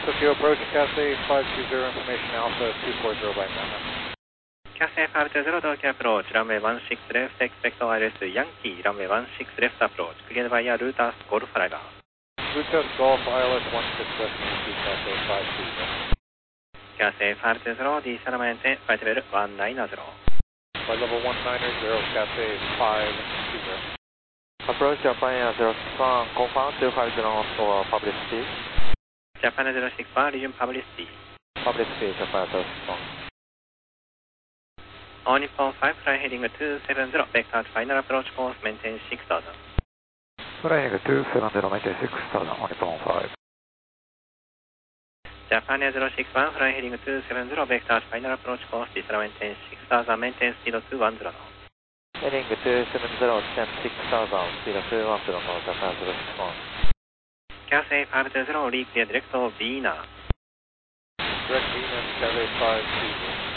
Tokyo approach, Cathay 520, information Alpha 240 by Nana. Cathay 520, Tokyo approach, runway 16 left, expect ILS Yankee, runway 16 left approach, cleared via Rutas Golf Arrival. Rutas Golf ILS 16 left, Cathay 520. Cathay 520, descendment flight level 190. Flight level 190, Cathay 520. Approach Japan Air 061, confirm 250 for publicity. Japan 061, region publicity. Publicity, Japan 061. On Nippon 5, fly heading 270, vector to final approach course, maintain 6000. Flying 270, maintain 6000 on Nippon 5. Japan Air 061, fly heading 270, vector to final approach course, descend maintain 6000, maintain speed 210. Heading 270, descend 6000, speed 210 for Japan 061. Cathay 520, reclear direct Vina. Direct Vina, Cathay 520.